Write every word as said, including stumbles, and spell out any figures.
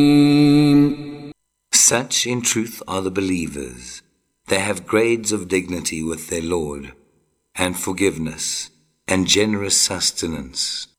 Such, in truth, are the believers. They have grades of dignity with their Lord, and forgiveness, and generous sustenance.